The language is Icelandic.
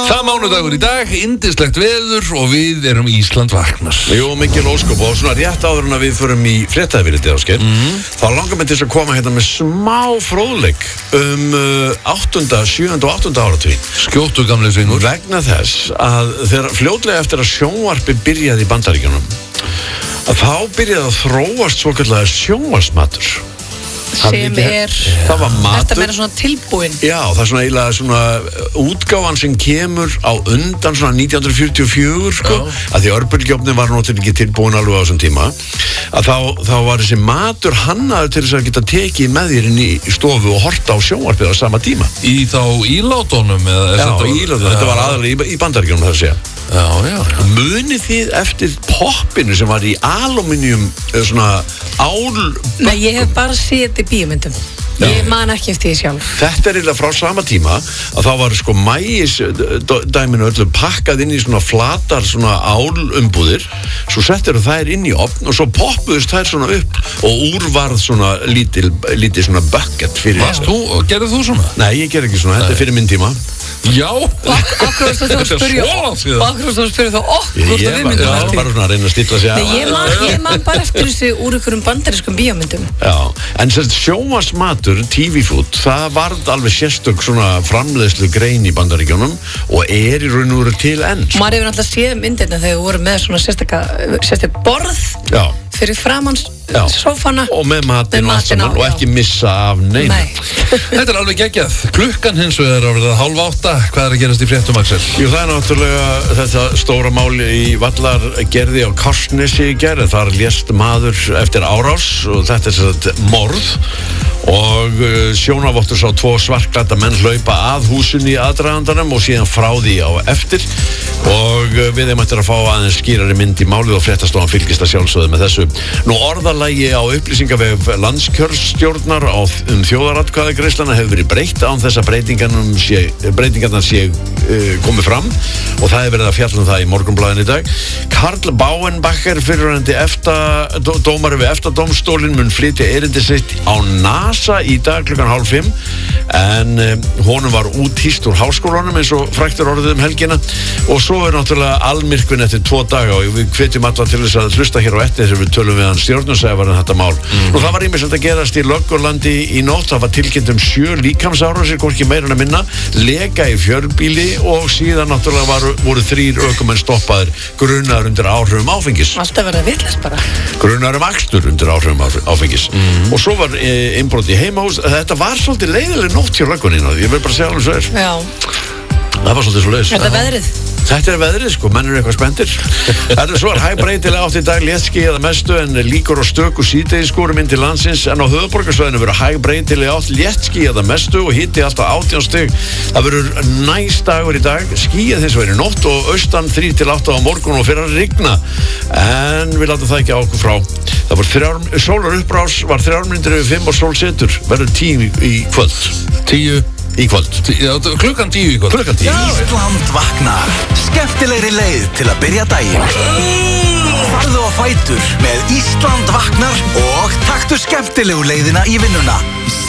Það er mánudagur í dag, yndislegt veður og við erum Ísland vaknar. Jú, mikil ósköp og svona rétt áður en að við förum í fréttaðvílitið Ásgeir. Þá langar mig til þess að koma hérna með smá fróðleik 8., 7. og 8. áratuginn. Skjóttu gamli svingur. Vegna þess að þegar fljótlega eftir að sjónvarpi byrjaði í Bandaríkjunum, að þá byrjaði að þróast svokallaður sjónvarsmatur. Sem það var matur. Þetta meira svona tilbúin. Já, það er svona eiginlega svona útgáfan sem kemur á undan svona 1944 sko, að því örbulgjófnin var náttúrulega ekki tilbúin alveg á þessum tíma, að þá var þessi matur hannaður til þess að geta tekið með þér inn í stofu og horta á sjónvarpið á sama tíma. Í þá ílátunum? Já, ílátunum, þetta var aðalega í Bandaríkjunum það að segja. Já. Munið þið eftir poppinu sem var í aluminium svona ál... Nei, ég hef bara séð þetta í bíómyndum. Ég man ekki eftir því sjálf. Þetta er eiginlega frá sama tíma að þá var sko mæis dæminu öllu pakkað inn í svona flatar svona álumbúðir, svo settir þær inn í ofn og svo poppuðust þær svona upp og úrvarð svona lítið svona bucket fyrir þetta. Gerðir þú svona? Nei, ég gerði ekki svona, þetta er fyrir minn tíma. Já. Akkur þú að spyrja þá okkur við myndum eftir. Já, bara svona að reyna að stilla sig af. Ég man bara eftir þessu úr einhverjum bandarískum bíómyndum. Já, en sjónvarpsmatur, TV food, það varð alveg sérstök svona framleiðslu grein í Bandaríkjunum og er í raun og veru til enn. Maður hefur náttúrulega séð myndirna þegar við vorum með svona sérstök borð fyrir framann sófana og með matinn og allt saman og ekki missa af neina. Þetta er alveg geggjað. Klukkan hins vegar er orðið 7:30. Hvað er að gerast í fréttum, Axel? Jú, það er náttúrulega þetta stóra máli í Vallargerði á Kársnesi í gær. Þar lést maður eftir árás og þetta er svona morð og sjónavottur sá 2 svartklædda menn hlaupa að húsinu í aðdragandanum og síðan frá því á eftir og við þeim ættir að fá aðeins skýrari mynd í málið og fréttastofan fylgist að sjálfsögðu með þessu. Nú orðalagi á upplýsingavef landskjörstjórnar þjóðaratkvæðagreiðslana hefur verið breytt án þess að breytingarnar sé komið fram og það hefur verið að fjalla um það í Morgunblaðinu í dag. Karl Bauenbacher, fyrrverandi dómari við EFTA-dómstólinn, mun flytja erindi sitt á NASA í dag klukkan 4:30 en honum var úthýst úr háskólanum eins og fræktur orðið helgina og svo er náttúrulega almyrkvinn eftir 2 daga og við hvetjum alla til þess að hlusta hér á eftir þegar við tölum við hann stjórnarsefarinn þetta mál. Nú það var ýmislegt að gerast í Löggurlandi í nótt. Það var tilkynnt 7 líkamsárásir, hvorki meira en að minna, leka í fjörbíli og síðan náttúrulega voru 3 ökumenn stoppaðir grunaður undir áhrifum áfengis. Alltaf verið villast bara. Grunaður akstur undir áhrifum áfengis. Og svo var innbrot í heimahús. Þetta var svolítið leiðileg nótt hjá löggunina. Ég vil bara segja alveg svo er. Já. Það var svolítið svo leiðis. Þetta er veðrið. Þetta er veðrið sko, menn eru eitthvað spenntir. Það er svo hægbreytilega átt í dag, léttskýjað að mestu en líkur á stöku síðdegisskúrum inn til landsins en á höfuðborgarsvæðinu verður hægbreytilega átt léttskýjað að mestu og hiti alltaf 18 stig. Það verður næs dagur í dag, skýjað þess verið nótt og austan 3 til 8 á morgun og fyrir að rigna. En við látum það ekki á okkur frá. Það var sólarupprás var 3:05 og sólsetur verður 10 í kvöld. 10 í kvöld. Klukkan 10 í kvöld. Klukkan 10. Ísland vaknar. Skemmtilegri leið til að byrja daginn. Farðu á fætur með Ísland vaknar og taktu skemmtilegu leiðina í vinnuna.